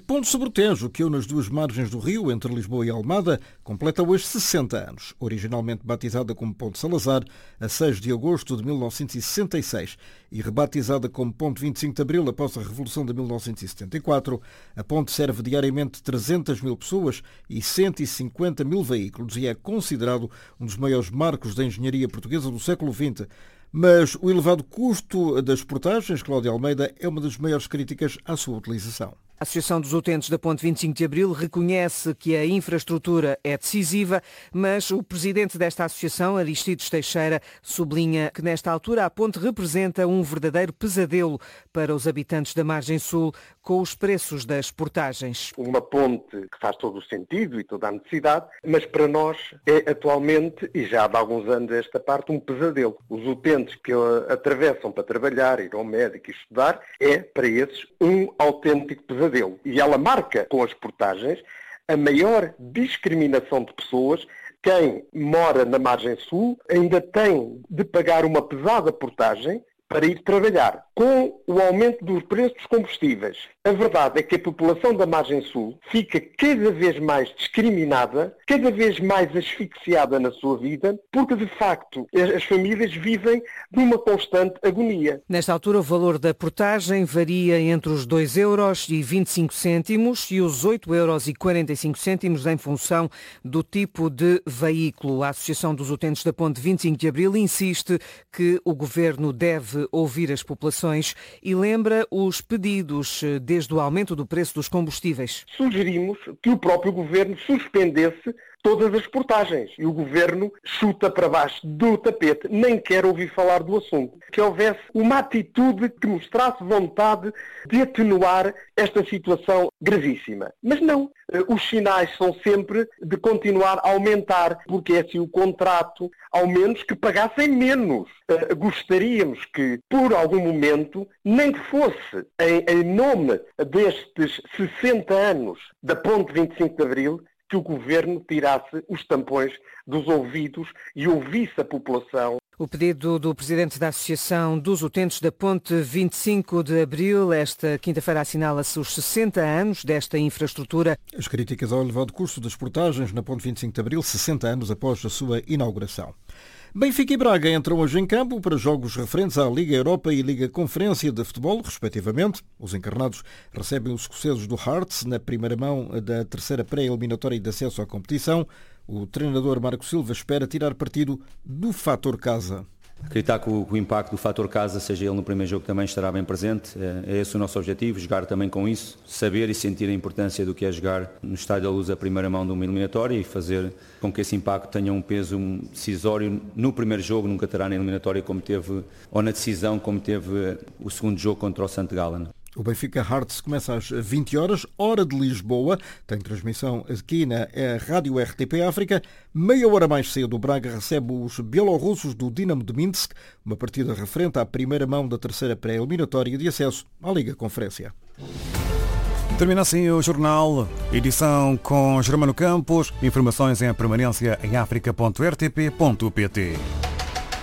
Ponte sobre o Tejo, que une as duas margens do rio, entre Lisboa e Almada, completa hoje 60 anos. Originalmente batizada como Ponte Salazar, a 6 de agosto de 1966 e rebatizada como Ponte 25 de Abril após a Revolução de 1974, a ponte serve diariamente 300 mil pessoas e 150 mil veículos e é considerado um dos maiores marcos da engenharia portuguesa do século XX. Mas o elevado custo das portagens, Cláudia Almeida, é uma das maiores críticas à sua utilização. A Associação dos Utentes da Ponte 25 de Abril reconhece que a infraestrutura é decisiva, mas o presidente desta associação, Aristides Teixeira, sublinha que nesta altura a ponte representa um verdadeiro pesadelo para os habitantes da margem sul com os preços das portagens. Uma ponte que faz todo o sentido e toda a necessidade, mas para nós é atualmente, e já há de alguns anos esta parte, um pesadelo. Os utentes que atravessam para trabalhar, ir ao médico e estudar, é para esses um autêntico pesadelo. E ela marca com as portagens a maior discriminação de pessoas. Quem mora na margem sul ainda tem de pagar uma pesada portagem para ir trabalhar. Com o aumento dos preços dos combustíveis, a verdade é que a população da margem sul fica cada vez mais discriminada, cada vez mais asfixiada na sua vida, porque de facto as famílias vivem numa constante agonia. Nesta altura o valor da portagem varia entre os 2,25€ e os 8,45€ em função do tipo de veículo. A Associação dos Utentes da Ponte 25 de Abril insiste que o Governo deve ouvir as populações e lembra os pedidos desde o aumento do preço dos combustíveis. Sugerimos que o próprio Governo suspendesse todas as portagens e o Governo chuta para baixo do tapete, nem quer ouvir falar do assunto. Que houvesse uma atitude que mostrasse vontade de atenuar esta situação gravíssima. Mas não, os sinais são sempre de continuar a aumentar, porque é assim o contrato, ao menos que pagassem menos. Gostaríamos que, por algum momento, nem que fosse em nome destes 60 anos da Ponte 25 de Abril, que o Governo tirasse os tampões dos ouvidos e ouvisse a população. O pedido do presidente da Associação dos Utentes da Ponte 25 de Abril, esta quinta-feira assinala-se os 60 anos desta infraestrutura. As críticas ao elevado custo das portagens na Ponte 25 de Abril, 60 anos após a sua inauguração. Benfica e Braga entram hoje em campo para jogos referentes à Liga Europa e Liga Conferência de Futebol, respectivamente. Os encarnados recebem os escoceses do Hearts na primeira mão da terceira pré-eliminatória de acesso à competição. O treinador Marco Silva espera tirar partido do fator casa. Acreditar que o impacto do fator casa, seja ele no primeiro jogo, também estará bem presente. É esse o nosso objetivo, jogar também com isso, saber e sentir a importância do que é jogar no Estádio da Luz a primeira mão de uma eliminatória e fazer com que esse impacto tenha um peso decisório no primeiro jogo, nunca terá na eliminatória como teve, ou na decisão como teve o segundo jogo contra o St. Gallen. O Benfica Hearts começa às 20 horas, hora de Lisboa. Tem transmissão aqui na Rádio RTP África. Meia hora mais cedo, o Braga recebe os bielorrussos do Dinamo de Minsk, uma partida referente à primeira mão da terceira pré-eliminatória de acesso à Liga Conferência. Termina assim o jornal, edição com Germano Campos, informações em permanência em africa.rtp.pt.